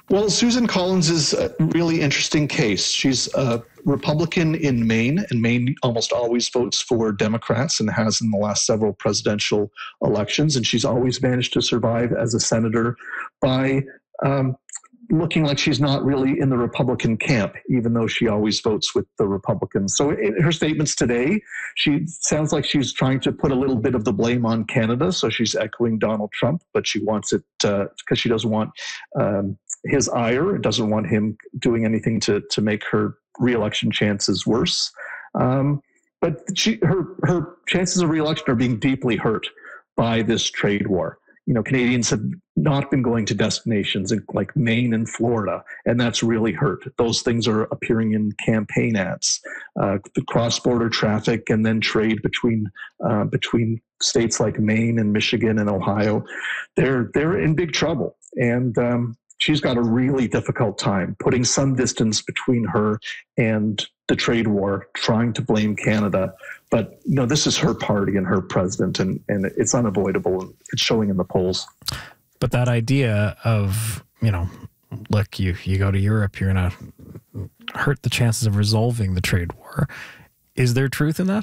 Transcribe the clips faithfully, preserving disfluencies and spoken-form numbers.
Well, Susan Collins is a really interesting case. She's a Republican in Maine, and Maine almost always votes for Democrats and has in the last several presidential elections. And she's always managed to survive as a senator by um, looking like she's not really in the Republican camp, even though she always votes with the Republicans. So in her statements today, she sounds like she's trying to put a little bit of the blame on Canada. So she's echoing Donald Trump, but she wants it because uh, she doesn't want um, his ire, doesn't want him doing anything to to make her re-election chances worse. Um, but she, her her chances of re-election are being deeply hurt by this trade war. You know, Canadians have not been going to destinations like Maine and Florida, and that's really hurt. Those things are appearing in campaign ads, uh, the cross-border traffic, and then trade between uh, between states like Maine and Michigan and Ohio. They're they're in big trouble, and um, she's got a really difficult time putting some distance between her and the trade war, trying to blame Canada. But, you know, this is her party and her president, and, and it's unavoidable. And it's showing in the polls. But that idea of, you know, look, you, you go to Europe, you're going to hurt the chances of resolving the trade war. Is there truth in that?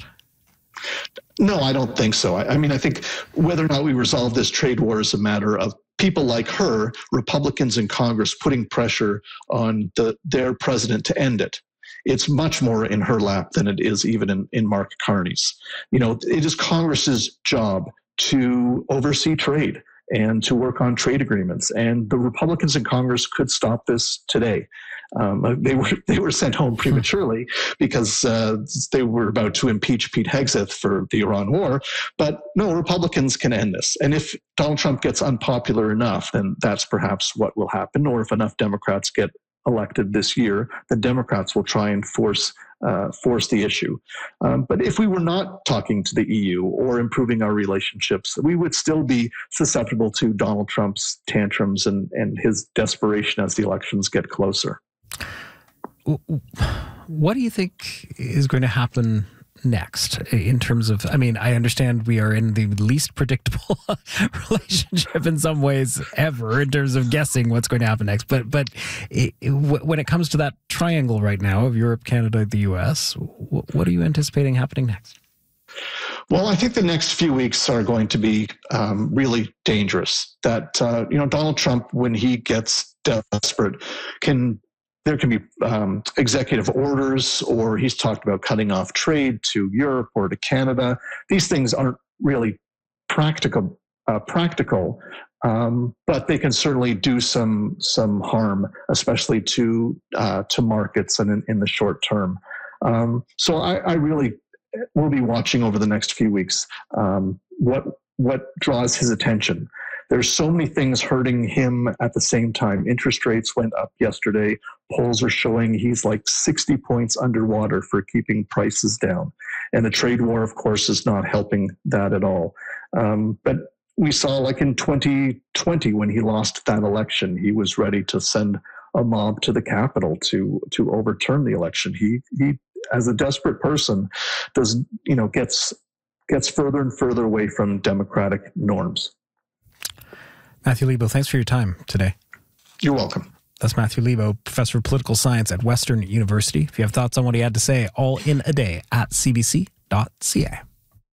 No, I don't think so. I, I mean, I think whether or not we resolve this trade war is a matter of people like her, Republicans in Congress, putting pressure on the, their president to end it. It's much more in her lap than it is even in, in Mark Carney's. You know, it is Congress's job to oversee trade and to work on trade agreements. And the Republicans in Congress could stop this today. Um, they were they were sent home prematurely because uh, they were about to impeach Pete Hegseth for the Iran war. But no, Republicans can end this. And if Donald Trump gets unpopular enough, then that's perhaps what will happen. Or if enough Democrats get elected this year, the Democrats will try and force uh, force the issue. Um, but if we were not talking to the E U or improving our relationships, we would still be susceptible to Donald Trump's tantrums and, and his desperation as the elections get closer. What do you think is going to happen next in terms of, I mean, I understand we are in the least predictable relationship in some ways ever in terms of guessing what's going to happen next. But but it, it, when it comes to that triangle right now of Europe, Canada, the U S, what are you anticipating happening next? Well, I think the next few weeks are going to be um, really dangerous. That, uh, you know, Donald Trump, when he gets desperate, can There can be um, executive orders, or he's talked about cutting off trade to Europe or to Canada. These things aren't really practical, uh, practical, um, but they can certainly do some some harm, especially to uh, to markets and in, in the short term. Um, so I, I really will be watching over the next few weeks um, what what draws his attention. There's so many things hurting him at the same time. Interest rates went up yesterday. Polls are showing he's like sixty points underwater for keeping prices down. And the trade war, of course, is not helping that at all. Um, but we saw, like in twenty twenty, when he lost that election, he was ready to send a mob to the Capitol to to overturn the election. He he, as a desperate person, does you know gets gets further and further away from democratic norms. Matthew Lebo, thanks for your time today. You're welcome. That's Matthew Lebo, professor of political science at Western University. If you have thoughts on what he had to say, all in a day at c b c dot c a.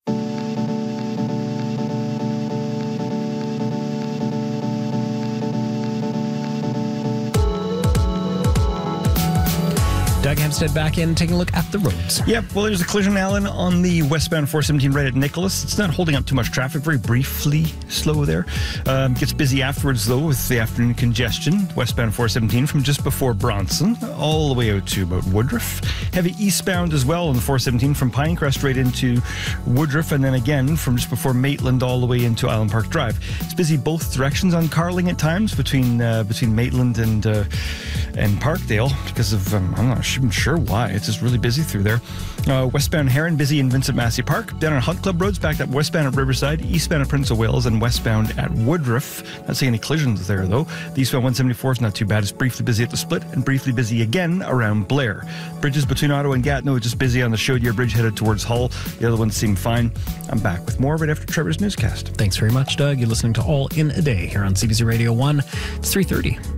Doug Hempstead back in, taking a look at the roads. Yep, well, there's a collision, Alan, on the westbound four seventeen right at Nicholas. It's not holding up too much traffic, very briefly slow there. Um, gets busy afterwards, though, with the afternoon congestion. Westbound four seventeen from just before Bronson all the way out to about Woodruff. Heavy eastbound as well on the four seventeen from Pinecrest right into Woodruff, and then again from just before Maitland all the way into Island Park Drive. It's busy both directions on Carling at times between uh, between Maitland and uh, and Parkdale because of, um, I'm not sure. I'm sure why. It's just really busy through there. Uh, westbound Heron, busy in Vincent Massey Park. Down on Hunt Club roads, backed up westbound at Riverside, eastbound at Prince of Wales, and westbound at Woodruff. Not seeing any collisions there, though. The eastbound one seventy-four is not too bad. It's briefly busy at the Split and briefly busy again around Blair. Bridges between Ottawa and Gatineau are just busy on the Chaudière Bridge headed towards Hull. The other ones seem fine. I'm back with more right after Trevor's newscast. Thanks very much, Doug. You're listening to All in a Day here on C B C Radio one. It's three thirty.